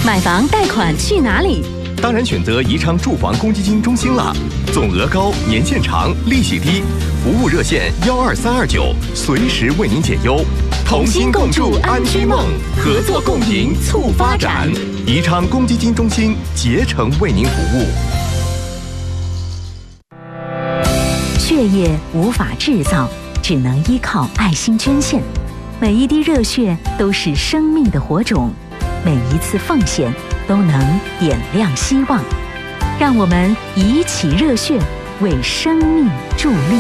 买房贷款去哪里？ 当然选择宜昌住房公积金中心啦，总额高，年限长，利息低，服务热线12329，随时为您解忧。同心共筑安居梦，合作共赢促发展。宜昌公积金中心竭诚为您服务。 血液无法制造，只能依靠爱心捐献。每一滴热血都是生命的火种，每一次奉献都能点亮希望。让我们以起热血，为生命助力。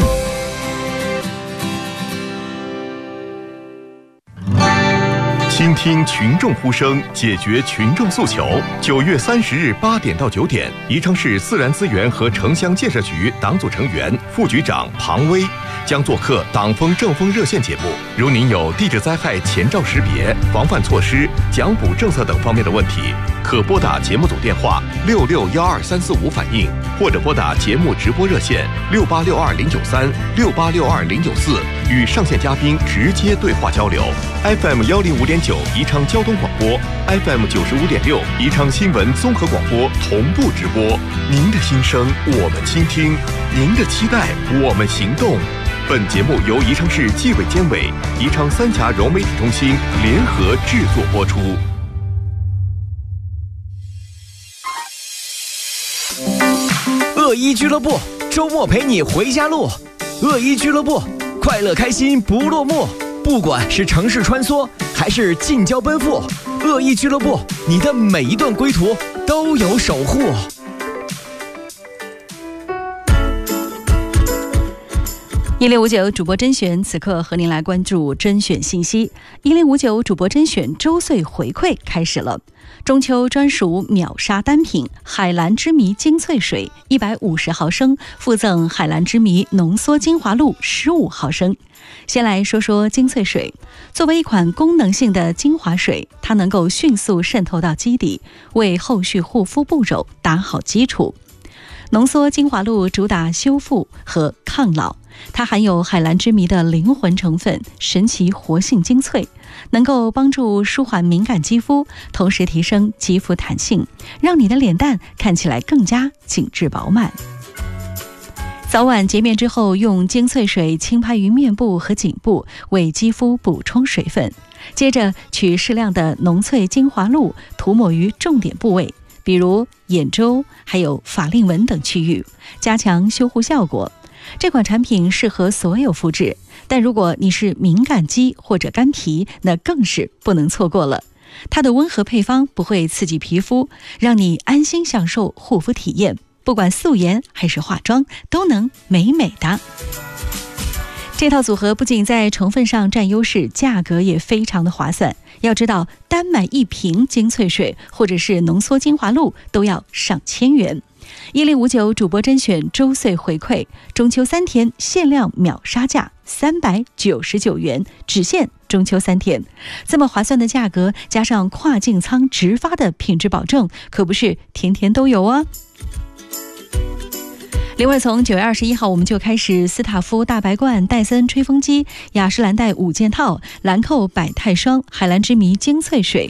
倾听群众呼声，解决群众诉求。9月30日8点到9点，宜昌市自然资源和城乡建设局党组成员、副局长庞威将做客党风政风热线节目。如您有地质灾害前兆识别、防范措施、奖补政策等方面的问题，可拨打节目组电话6612-345反映，或者拨打节目直播热线6862-093、6862-094，与上线嘉宾直接对话交流。FM 105.9宜昌交通广播， FM 95.6宜昌新闻综合广播同步直播。您的心声我们倾听，您的期待我们行动。本节目由宜昌市纪委监委、宜昌三峡融媒体中心联合制作播出。 恶一俱乐部周末陪你回家路，恶一俱乐部快乐开心不落幕。不管是城市穿梭还是近郊奔赴，恶一俱乐部你的每一段归途都有守护。 1059主播甄选，此刻和您来关注甄选信息。1059主播甄选周岁回馈开始了。中秋专属秒杀单品海蓝之谜精粹水150毫升，附赠海蓝之谜浓缩精华露15毫升。先来说说精粹水。作为一款功能性的精华水，它能够迅速渗透到基底，为后续护肤步骤打好基础。浓缩精华露主打修复和抗老，它含有海蓝之谜的灵魂成分神奇活性精粹，能够帮助舒缓敏感肌肤，同时提升肌肤弹性，让你的脸蛋看起来更加紧致饱满。早晚洁面之后，用精粹水轻拍于面部和颈部，为肌肤补充水分。接着取适量的浓萃精华露涂抹于重点部位，比如眼周还有法令纹等区域，加强修护效果。这款产品适合所有肤质，但如果你是敏感肌或者干皮，那更是不能错过了。它的温和配方不会刺激皮肤，让你安心享受护肤体验，不管素颜还是化妆都能美美的。这套组合不仅在成分上占优势，价格也非常的划算。要知道，单买一瓶精粹水或者是浓缩精华露都要上千元。1059主播甄选周岁回馈，中秋3天限量秒杀价399元，只限中秋3天。这么划算的价格，加上跨境仓直发的品质保证，可不是天天都有啊。另外，从9月21号我们就开始斯塔夫大白罐、戴森吹风机、雅诗兰黛5件套、兰蔻百泰霜、海蓝之谜精粹水、